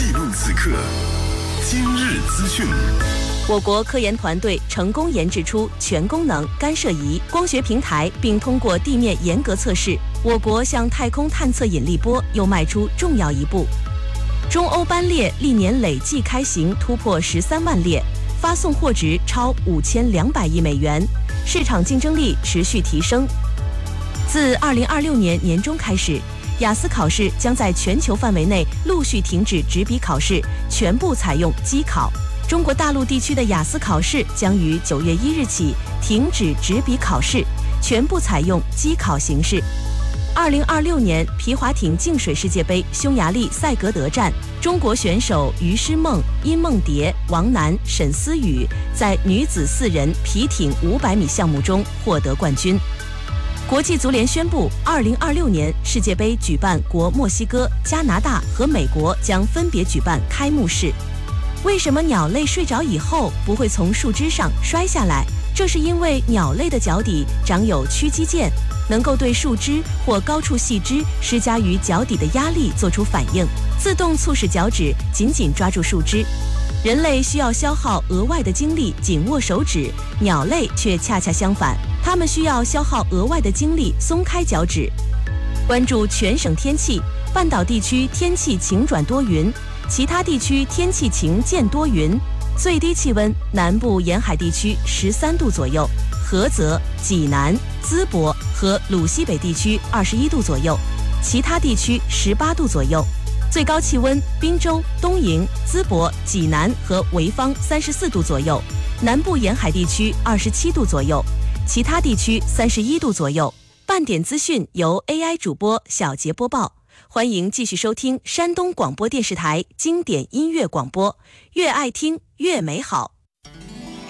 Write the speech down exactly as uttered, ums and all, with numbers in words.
记录此刻，今日资讯。 我国科研团队成功研制出全功能干涉仪光学平台，并通过地面严格测试，我国向太空探测引力波又迈出重要一步。中欧班列历年累计开行突破十三万列，发送货值超五千两百亿美元，市场竞争力持续提升。自二零二六年年中开始，雅思考试将在全球范围内陆续停止纸笔考试，全部采用机考。中国大陆地区的雅思考试将于九月一日起停止纸笔考试，全部采用机考形式。二零二六年皮划艇净水世界杯匈牙利塞格德站，中国选手于诗梦、殷梦蝶、王楠、沈思雨在女子四人皮艇五百米项目中获得冠军。国际足联宣布，二零二六年世界杯举办国墨西哥、加拿大和美国将分别举办开幕式。为什么鸟类睡着以后不会从树枝上摔下来？这是因为鸟类的脚底长有屈肌腱，能够对树枝或高处细枝施加于脚底的压力做出反应，自动促使脚趾紧紧抓住树枝。人类需要消耗额外的精力紧握手指，鸟类却恰恰相反，它们需要消耗额外的精力松开脚趾。关注全省天气，半岛地区天气晴转多云，其他地区天气晴见多云，最低气温南部沿海地区十三度左右，菏泽、济南、淄博和鲁西北地区二十一度左右，其他地区十八度左右。最高气温滨州、东营、淄博、济南和潍坊三十四度左右，南部沿海地区二十七度左右，其他地区三十一度左右。半点资讯由 A I 主播小杰播报。欢迎继续收听山东广播电视台经典音乐广播，越爱听越美好。